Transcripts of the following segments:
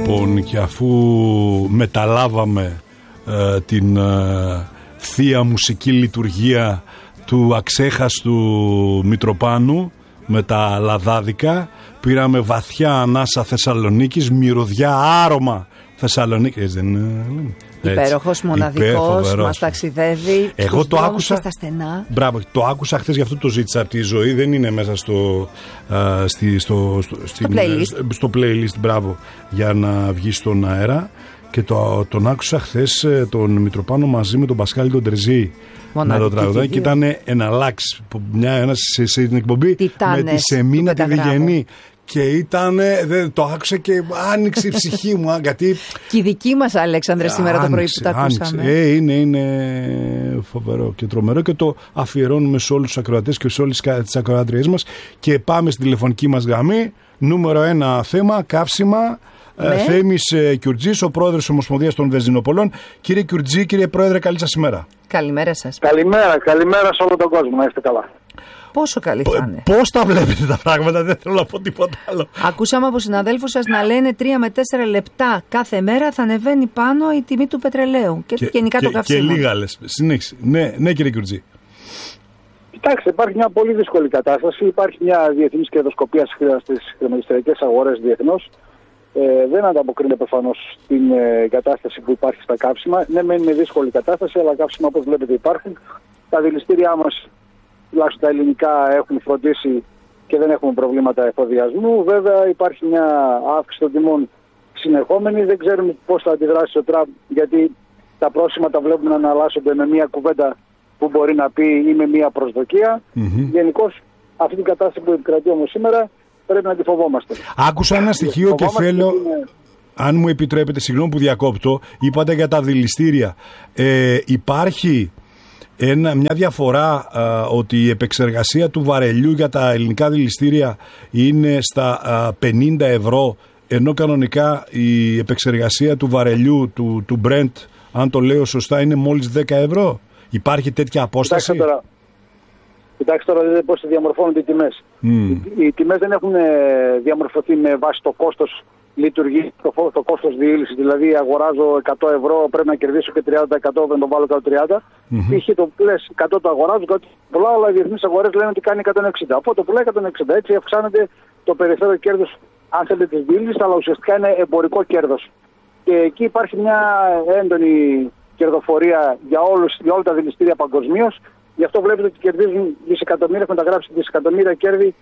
Λοιπόν, και αφού μεταλάβαμε την θεία μουσική λειτουργία του αξέχαστου Μητροπάνου με τα λαδάδικα, πήραμε βαθιά ανάσα Θεσσαλονίκης, μυρωδιά άρωμα Θεσσαλονίκης. Δεν είναι? Υπέροχος, μοναδικός, μας ταξιδεύει. Εγώ το άκουσα στα στενά. Μπράβο, το άκουσα χθες, γι' αυτό το ζήτησα από τη ζωή. Δεν είναι μέσα στο playlist, μπράβο, για να βγει στον αέρα. Και τον άκουσα χθες τον Μητροπάνο μαζί με τον Πασχάλη τον Τρεζή να το τραγουδάει, και ήταν εναλλάξ στην εκπομπή με τη Σεμίνα τη Διγενή. Και το άκουσα και άνοιξε η ψυχή μου. Γιατί... Και η δική μας, Αλέξανδρε, σήμερα το πρωί που τα ακούσαμε. Είναι φοβερό και τρομερό, και το αφιερώνουμε σε όλους τους ακροατές και σε όλες τις ακροατριές μας. Και πάμε στη τηλεφωνική μας γραμμή. Νούμερο 1 θέμα, καύσιμα. Θέμης Κιουρτζής, ο πρόεδρος της Ομοσπονδίας των Βενζινοπολών. Κύριε Κιουρτζή, κύριε πρόεδρε, καλή σας ημέρα. Καλημέρα σας. Καλημέρα σε όλο τον κόσμο, να είστε καλά. Πόσο καλή θα είναι? Πώς τα βλέπετε τα πράγματα, δεν θέλω να πω τίποτα άλλο. Ακούσαμε από συναδέλφους σας να λένε 3 με 4 λεπτά κάθε μέρα θα ανεβαίνει πάνω η τιμή του πετρελαίου και γενικά το καυσίμο. Και λίγα λες. Συνέχισε. Ναι, κύριε Κιουρτζή. Κοιτάξτε, υπάρχει μια πολύ δύσκολη κατάσταση. Υπάρχει μια διεθνής κερδοσκοπία στις χρηματιστηριακές αγορές διεθνώς. Δεν ανταποκρίνεται προφανώς στην κατάσταση που υπάρχει στα καύσιμα. Ναι, μεν είναι δύσκολη κατάσταση, αλλά καύσιμα, όπως βλέπετε, υπάρχουν. Τα δηληστήριά μας, τουλάχιστον τα ελληνικά, έχουν φροντίσει και δεν έχουμε προβλήματα εφοδιασμού. Βέβαια, υπάρχει μια αύξηση των τιμών συνεχόμενη. Δεν ξέρουμε πώς θα αντιδράσει ο Τραμπ, γιατί τα πρόσημα τα βλέπουμε να αναλλάσσονται με μια κουβέντα που μπορεί να πει ή με μια προσδοκία. Γενικώς, αυτή την κατάσταση που επικρατεί όμως σήμερα πρέπει να τη φοβόμαστε. Άκουσα ένα στοιχείο και θέλω, αν μου επιτρέπετε, συγγνώμη που διακόπτω, είπατε για τα δηληστήρια. Υπάρχει μια διαφορά ότι η επεξεργασία του βαρελιού για τα ελληνικά δηληστήρια είναι στα 50 ευρώ, ενώ κανονικά η επεξεργασία του βαρελιού του Brent, αν το λέω σωστά, είναι μόλις 10 ευρώ. Υπάρχει τέτοια απόσταση? Κοιτάξτε τώρα πώς διαμορφώνονται οι τιμές. Οι τιμές δεν έχουν διαμορφωθεί με βάση το κόστος λειτουργεί, το κόστος διήλυσης. Δηλαδή, αγοράζω 100 ευρώ, πρέπει να κερδίσω και 30%, δεν το βάλω 130. Είχε το λες 100 το αγοράζω, κάτι πολλά, αλλά οι διεθνείς αγορές λένε ότι κάνει 160. Οπότε το πουλάει 160. Έτσι αυξάνεται το περιθώριο κέρδους, αν θέλετε, της διήλυσης, αλλά ουσιαστικά είναι εμπορικό κέρδος. Και εκεί υπάρχει μια έντονη κερδοφορία για όλα τα δηληστήρια παγκοσμίως. Γι' αυτό βλέπετε ότι κερδίζουν δισεκατομμύρια, έχουν μεταγράψει δισεκατομμύρια κέρδη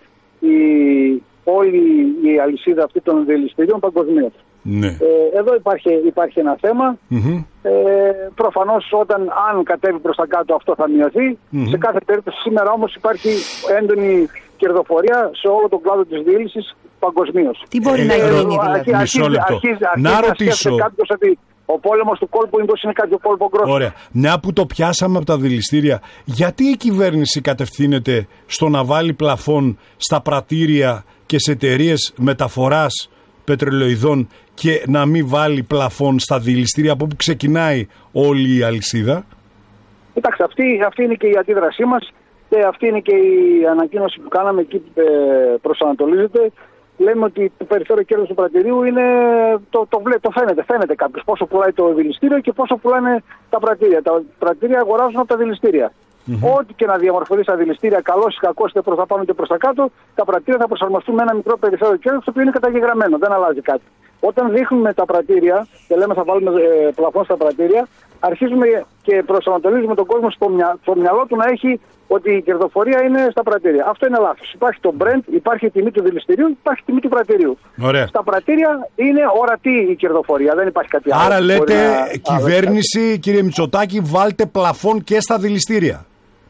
όλη η αλυσίδα αυτή των δηληστηρίων παγκοσμίως. Ναι. Εδώ υπάρχει ένα θέμα. Προφανώς αν κατέβει προς τα κάτω αυτό θα μειωθεί. Σε κάθε περίπτωση σήμερα όμως υπάρχει έντονη κερδοφορία σε όλο τον κλάδο της διήλυσης παγκοσμίως. Τι μπορεί να γίνει δηλαδή? Μισό λεπτό. Να ρωτήσω. Ο πόλεμος του κόλπου είναι κάποιο κόλπο γκρόσο. Ωραία. Μια που το πιάσαμε από τα δηληστήρια, γιατί η κυβέρνηση κατευθύνεται στο να βάλει πλαφόν στα πρατήρια και σε εταιρείες μεταφοράς πετρελοειδών και να μην βάλει πλαφόν στα δηληστήρια από όπου ξεκινάει όλη η αλυσίδα? Κοιτάξτε, αυτή είναι και η αντίδρασή μας και αυτή είναι και η ανακοίνωση που κάναμε εκεί που προσανατολίζεται. Λέμε ότι το περιθώριο κέρδους του πρατηρίου είναι, το φαίνεται κάποιος πόσο πουλάει το δηληστήριο και πόσο πουλάνε τα πρατήρια. Τα πρατήρια αγοράζουν από τα δηληστήρια. Ό,τι και να διαμορφωθεί στα δηληστήρια, καλώς ή κακώς, είτε προς τα πάνω είτε προς τα κάτω, τα πρατήρια θα προσαρμοστούν με ένα μικρό περιθώριο κέρδους, το οποίο είναι καταγεγραμμένο, δεν αλλάζει κάτι. Όταν δείχνουμε τα πρατήρια και λέμε θα βάλουμε πλαφόν στα πρατήρια, αρχίζουμε και προσανατολίζουμε τον κόσμο στο μυαλό του να έχει ότι η κερδοφορία είναι στα πρατήρια. Αυτό είναι λάθος. Υπάρχει το Brent, υπάρχει η τιμή του δηληστηρίου, υπάρχει η τιμή του πρατηρίου. Ωραία. Στα πρατήρια είναι ορατή η κερδοφορία, δεν υπάρχει κάτι άλλο. Άρα λέτε, κυβέρνηση, κύριε Μητσοτάκη, βάλτε πλαφόν και στα δηληστήρια.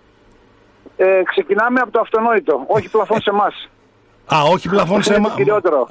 Ξεκινάμε από το αυτονόητο, όχι πλαφόν σε εμάς. Όχι πλαφόν σε εμάς. Κυριότερο.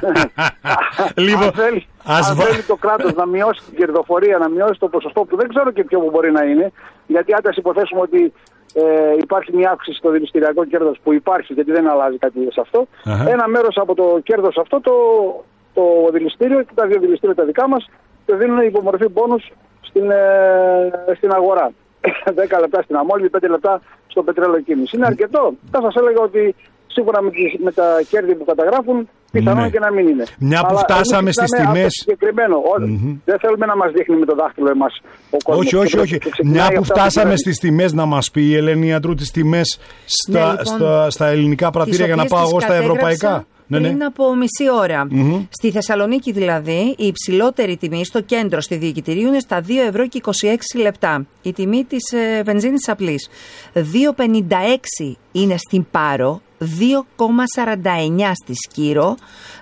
Αν θέλει το κράτος να μειώσει την κερδοφορία, να μειώσει το ποσοστό που δεν ξέρω και ποιο που μπορεί να είναι, γιατί αν υποθέσουμε ότι υπάρχει μια αύξηση στο δηληστηριακό κέρδος που υπάρχει, γιατί δεν αλλάζει κάτι σε αυτό, ένα μέρος από το κέρδος αυτό το δηληστήριο και τα δύο δηληστήρια τα δικά μας το δίνουν υπομορφή μπόνους στην αγορά. 10 λεπτά στην αμόλυβη, 5 λεπτά στο πετρέλαιο κίνηση. Είναι αρκετό. Θα σας έλεγα ότι Σίγουρα με τα κέρδη που καταγράφουν, πιθανόν και να μην είναι. Μια που φτάσαμε στις τιμές. Δεν θέλουμε να μας δείχνει με το δάχτυλο εμάς ο κόσμος. Όχι. Μια που φτάσαμε στις τιμές, να μας πει η Ελένη Ιατρού τις τιμές στα ελληνικά πρατήρια για να πάω εγώ στα ευρωπαϊκά. Πριν από μισή ώρα. Στη Θεσσαλονίκη δηλαδή, η υψηλότερη τιμή στο κέντρο στη Διοικητηρίου είναι στα 2 ευρώ και 26 λεπτά. Η τιμή της βενζίνης απλής. 2,56 είναι στην Πάρο, 2,49 στη Σκύρο,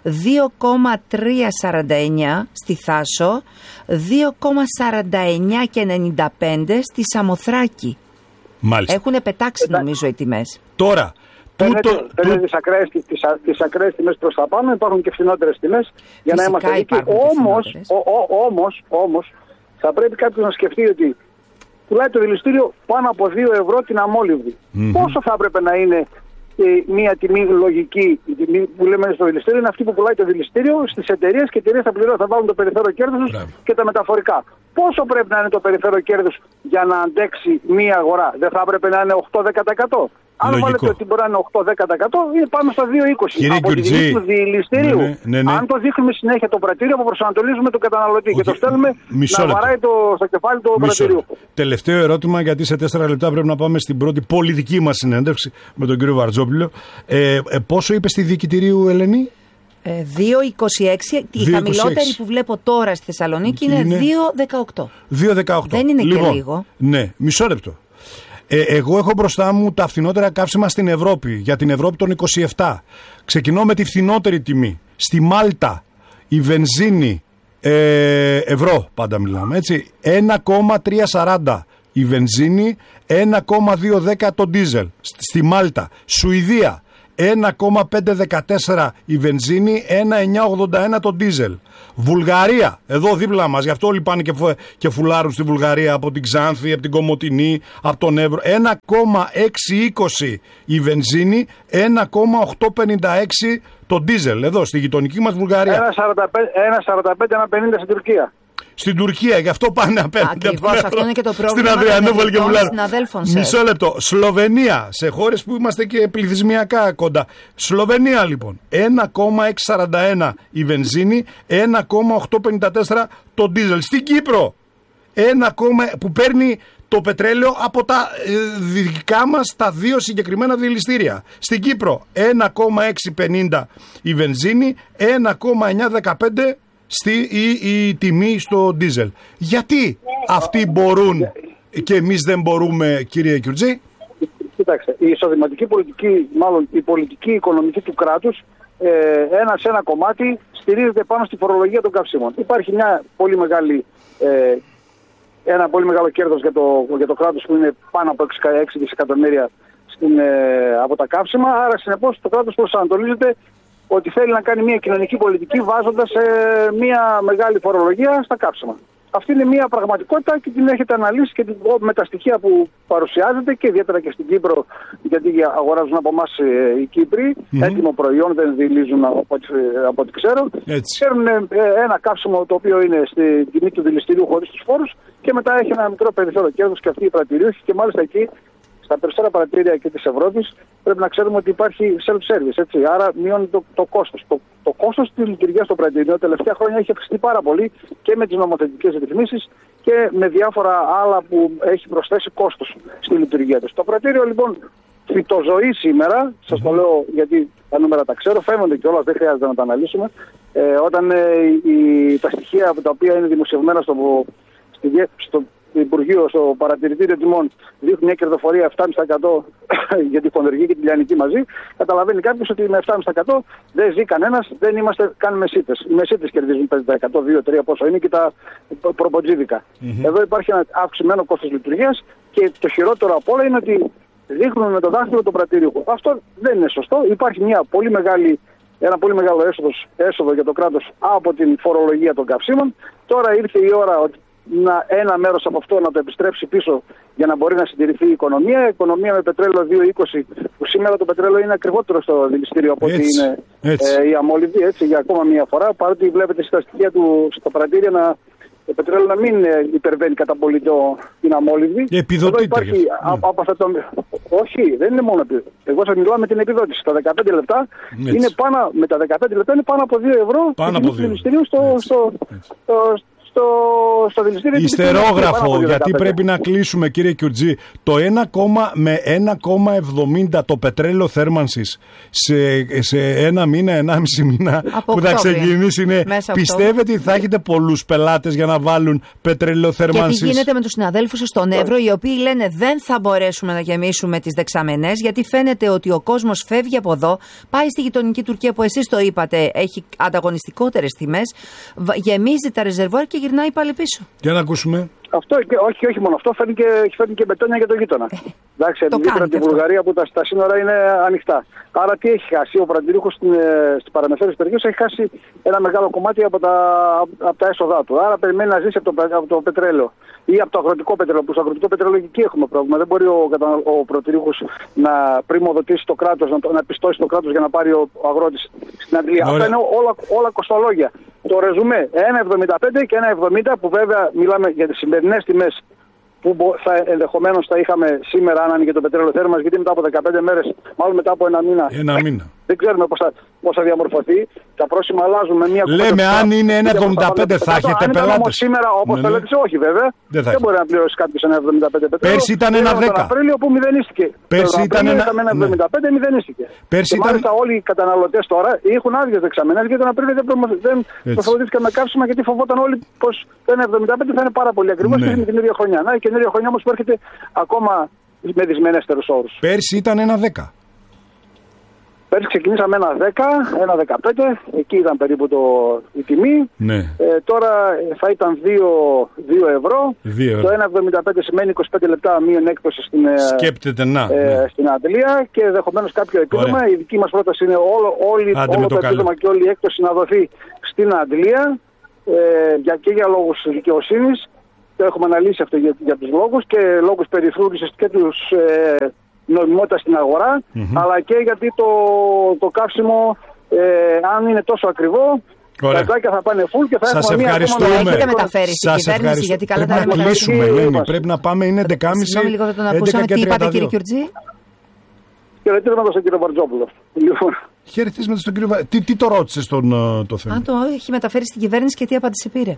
2,349 στη Θάσο, 2,49 και 95 στη Σαμοθράκη. Μάλιστα. Έχουν πετάξει νομίζω οι τιμές. Τώρα, παίρνετε τις ακραίες τιμές προς τα πάνω, υπάρχουν και φθηνότερες τιμές για να είμαστε δίκαιοι. Όμως, θα πρέπει κάποιος να σκεφτεί ότι πουλάει το δηληστήριο πάνω από 2 ευρώ την αμόλυβδη. Πόσο θα έπρεπε να είναι μια τιμή λογική, η τιμή που λέμε στο δηληστήριο είναι αυτή που πουλάει το δηληστήριο στις εταιρείες και οι εταιρείες θα βάλουν το περιθώριο κέρδους και τα μεταφορικά. Πόσο πρέπει να είναι το περιθώριο κέρδους για να αντέξει μια αγορά? Δεν θα έπρεπε να είναι 8-10%? Αν βάλετε ότι μπορεί να είναι 8-10%, είναι πάνω στα 2,20. Από τη τιμή του δηληστηρίου. Αν το δείχνουμε συνέχεια το πρατήριο, προσανατολίζουμε τον καταναλωτή και το στέλνουμε να βαράει στο κεφάλι του πρατηρίου. Τελευταίο ερώτημα, γιατί σε 4 λεπτά πρέπει να πάμε στην πρώτη πολιτική μας συνέντευξη με τον κύριο Βαρτζόπουλο. Πόσο είπε στη Διοικητηρίου, Ελένη? 2,26. Η χαμηλότερη που βλέπω τώρα στη Θεσσαλονίκη είναι 2,18. 2,18. Δεν είναι και λίγο. Ναι, μισό λεπτό. Εγώ έχω μπροστά μου τα φθηνότερα καύσιμα στην Ευρώπη, για την Ευρώπη των 27. Ξεκινώ με τη φθηνότερη τιμή. Στη Μάλτα η βενζίνη, ευρώ πάντα μιλάμε, έτσι, 1,340 η βενζίνη, 1,210 το ντίζελ. Στη Μάλτα. Σουηδία 1,514 η βενζίνη, 1,981 το ντίζελ. Βουλγαρία, εδώ δίπλα μας, γι' αυτό όλοι πάνε και φουλάρουν στη Βουλγαρία από την Ξάνθη, από την Κομοτηνή, από τον Εύρο. 1,620 η βενζίνη, 1,856 το ντίζελ, εδώ στη γειτονική μας Βουλγαρία. 1,45-1,50 στην Τουρκία. Στην Τουρκία, γι' αυτό πάνε απέναντι. Ακριβώς, αυτό είναι και το πρόβλημα. Στην Αδριανούπολη και Βουλγαρία. Μισό λεπτό. Σλοβενία, σε χώρες που είμαστε και πληθυσμιακά κοντά. Σλοβενία λοιπόν, 1,641 η βενζίνη, 1,854 το ντίζελ. Στην Κύπρο, που παίρνει το πετρέλαιο από τα δικά μας τα δύο συγκεκριμένα δηληστήρια. Στην Κύπρο, 1,650 η βενζίνη, 1,915 η τιμή στο ντίζελ. Γιατί αυτοί μπορούν και εμείς δεν μπορούμε, κύριε Κιουρτζή? Κοιτάξτε, η εισοδηματική πολιτική, μάλλον η πολιτική οικονομική του κράτους, ένα κομμάτι στηρίζεται πάνω στη φορολογία των καυσίμων. Υπάρχει ένα πολύ μεγάλο κέρδος για το κράτος που είναι πάνω από 6 δισεκατομμύρια από τα καύσιμα. Άρα συνεπώς το κράτος προσανατολίζεται ότι θέλει να κάνει μια κοινωνική πολιτική βάζοντας μια μεγάλη φορολογία στα καύσιμα. Αυτή είναι μια πραγματικότητα και την έχετε αναλύσει και με τα στοιχεία που παρουσιάζεται και ιδιαίτερα και στην Κύπρο, γιατί αγοράζουν από εμάς οι Κύπροι, έτοιμο προϊόν, δεν δηλίζουν από ό,τι ξέρω. Ξέρουν ένα καύσιμο το οποίο είναι στη τιμή του δηληστηρίου χωρίς τους φόρους και μετά έχει ένα μικρό περιθώριο κέρδους και αυτοί οι πρατηριούχοι και μάλιστα εκεί στα περισσότερα πρατήρια και της Ευρώπης πρέπει να ξέρουμε ότι υπάρχει self-service, έτσι. Άρα μειώνει το κόστος. Το κόστος της λειτουργίας των πρατηρίων τελευταία χρόνια έχει αυξηθεί πάρα πολύ και με τις νομοθετικές ρυθμίσεις και με διάφορα άλλα που έχει προσθέσει κόστος στη λειτουργία τους. Το πρατήριο λοιπόν φυτοζωή σήμερα, σας το λέω γιατί τα νούμερα τα ξέρω, φαίνονται κιόλας, δεν χρειάζεται να τα αναλύσουμε. Όταν τα στοιχεία τα οποία είναι δημοσιευμένα στο Υπουργείο, στο παρατηρητήριο τιμών, δείχνει μια κερδοφορία 7,5% για τη χονδρική και τη λιανική μαζί, καταλαβαίνει κάποιος ότι με 7,5% δεν ζει κανένας, δεν είμαστε καν μεσίτες. Οι μεσίτες κερδίζουν 5%, 2-3 πόσο είναι και τα προποτζίδικα. Εδώ υπάρχει ένα αυξημένο κόστος λειτουργίας και το χειρότερο απ' όλα είναι ότι δείχνουν με το δάχτυλο το πρατήριο. Αυτό δεν είναι σωστό. Υπάρχει ένα πολύ μεγάλο έσοδο για το κράτος από την φορολογία των καυσίμων. Τώρα ήρθε η ώρα ένα μέρος από αυτό να το επιστρέψει πίσω για να μπορεί να συντηρηθεί η οικονομία. Η οικονομία με πετρέλαιο 2,20, που σήμερα το πετρέλαιο είναι ακριβότερο στο δηληστήριο από ότι είναι η αμόλυβδη, έτσι, για ακόμα μια φορά. Παρότι βλέπετε στα στοιχεία του στα πρατήρια το πετρέλαιο να μην υπερβαίνει κατά πολύ την αμόλυβδη. Επιδοτείται. Υπάρχει, όχι, δεν είναι μόνο επιδότηση. Εγώ σας μιλάω με την επιδότηση. Τα 15 λεπτά είναι πάνω, με τα 15 λεπτά είναι πάνω από 2 ευρώ του δηληστηρίου στο δηληστήριο. Ιστερόγραφο, γιατί πρέπει να κλείσουμε, κύριε Κιουρτζή. Το 1,70 το πετρέλαιο θέρμανσης σε ένα μήνα, 1,5 μήνα από που θα ξεκινήσει, πιστεύετε ότι θα έχετε πολλούς πελάτες για να βάλουν πετρέλαιο θέρμανσης? Και τι γίνεται με τους συναδέλφους στον Εύρο, οι οποίοι λένε δεν θα μπορέσουμε να γεμίσουμε τις δεξαμενές, γιατί φαίνεται ότι ο κόσμος φεύγει από εδώ, πάει στη γειτονική Τουρκία που εσείς το είπατε, έχει ανταγωνιστικότερες τιμές, γεμίζει τα ρεζερβουάρ και γυρνάει πάλι πίσω. Για να ακούσουμε. Αυτό όχι μόνο αυτό, φέρνει και μπετόνια για τον γείτονα. Εντάξει, ιδιαίτερα τη Βουλγαρία που τα σύνορα είναι ανοιχτά. Άρα τι έχει χάσει? Ο πρατηρύχος στην παραμεθόρια περιοχή έχει χάσει ένα μεγάλο κομμάτι από τα έσοδά του. Άρα περιμένει να ζήσει από το πετρέλαιο ή από το αγροτικό πετρέλαιο. Που στο αγροτικό πετρέλαιο εκεί έχουμε πρόβλημα. Δεν μπορεί ο πρατηρύχος να πρημοδοτήσει το κράτος, να πιστώσει το κράτος για να πάρει ο αγρότης στην αντλία. Αυτά είναι όλα κοστολόγια. Το ρεζουμέ 1,75 και 1,70 που βέβαια μιλάμε για τις σημερινές τιμές που ενδεχομένως θα είχαμε σήμερα αν άνοιγε το πετρέλαιο θέρμανσης, γιατί μετά από 15 μέρες, μάλλον μετά από ένα μήνα. Δεν ξέρουμε πώς θα διαμορφωθεί. Τα πρόσημα αλλάζουν με μια κουβέντα. Λέμε αν είναι 1,75 θα έχετε πελάτες. Όμως σήμερα, όπως το λέτε, όχι βέβαια. Δεν μπορεί να πληρώσει κάποιος 1,75 πετρέλαιο. Πέρσι ήταν 1,10. Τον Απρίλιο που μηδενίστηκε. Πέρσι ήταν 1,75 μηδενίστηκε. Και μάλιστα όλοι οι καταναλωτές τώρα έχουν άδειες δεξαμενές, γιατί τον Απρίλιο δεν προφοδοτήθηκαν με καύσιμα, γιατί φοβόταν όλοι πως το 1,75 θα είναι πάρα πολύ ακριβώς και είναι την ίδια χρονιά. Να, η καινούργια χρονιά όμως που έρχεται ακόμα με δυσμενέστερους όρους. Πέρσι ήταν 1,10. Πέρσι ξεκινήσαμε 1,10, 1,15, εκεί ήταν περίπου η τιμή. Ναι. Τώρα θα ήταν 2 ευρώ. Το 1,75 σημαίνει 25 λεπτά μείον έκπτωση στην αντλία και ενδεχομένως κάποιο επίδομα. Η δική μας πρόταση είναι όλο το επίδομα και όλη η έκπτωση να δοθεί στην αντλία και για λόγους δικαιοσύνης. Το έχουμε αναλύσει αυτό για τους λόγους και λόγους περιφρούρησης και τους νομιμότητα στην αγορά, αλλά και γιατί το καύσιμο, αν είναι τόσο ακριβό, τα ζάκια θα πάνε full και θα σας έχουμε ευχαριστούμε. μια... Έχετε μεταφέρει στην κυβέρνηση, γιατί καλά πρέπει να κλείσουμε, Ελένη. Πρέπει να πάμε, είναι 11.30. Συγγνώμη λίγο, δεν τον ακούσαμε. Τι είπατε, κύριε Κιουρτζή? Χαιρετίσματα στον κύριο Βαρτζόπουλο. Χαιρετίσματα στον κύριο Βαρτζόπουλο. Τι το ρώτησε το θέμα? Αν το έχει μεταφέρει στην κυβέρνηση και τι απάντηση πήρε?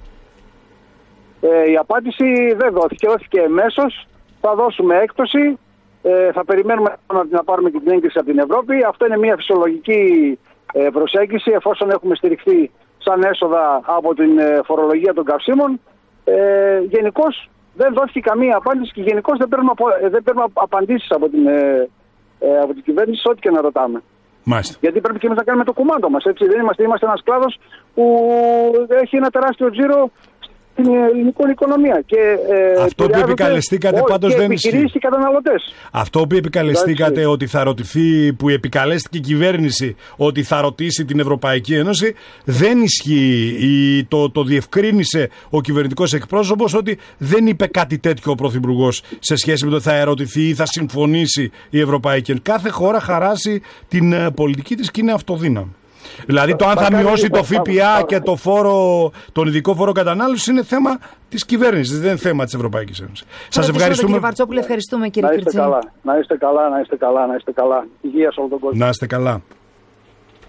Η απάντηση δεν δόθηκε εμέσως. Θα δώσουμε έκπτωση. Θα περιμένουμε να πάρουμε και την έγκριση από την Ευρώπη. Αυτό είναι μια φυσιολογική προσέγγιση, εφόσον έχουμε στηριχθεί σαν έσοδα από την φορολογία των καυσίμων. Γενικώς δεν δόθηκε καμία απάντηση και γενικώς δεν παίρνουμε απαντήσεις από την κυβέρνηση, ό,τι και να ρωτάμε. Μάλιστα. Γιατί πρέπει και εμείς να κάνουμε το κουμάντο μας. Έτσι. Δεν είμαστε ένας κλάδος που έχει ένα τεράστιο τζίρο στην ελληνική οικονομία. Και, αυτό που επικαλεστήκατε πάντως δεν ισχύει. Αυτό που επικαλεστήκατε ότι θα ρωτηθεί, που επικαλέστηκε η κυβέρνηση ότι θα ρωτήσει την Ευρωπαϊκή Ένωση, δεν ισχύει. Το διευκρίνησε ο κυβερνητικός εκπρόσωπος ότι δεν είπε κάτι τέτοιο ο Πρωθυπουργός σε σχέση με το ότι θα ερωτηθεί ή θα συμφωνήσει η Ευρωπαϊκή Ένωση. Κάθε χώρα χαράσει την πολιτική της και είναι αυτοδύναμη. Δηλαδή το αν θα μειώσει το ΦΠΑ και τον ειδικό φόρο κατανάλωσης είναι θέμα της κυβέρνησης, δεν είναι θέμα της Ευρωπαϊκής Ένωσης. Σας ευχαριστούμε. Κύριε Βαρτζόπουλε, ευχαριστούμε κύριε Κιουρτζή. Να είστε καλά. Υγεία σε όλο τον κόσμο. Να είστε καλά.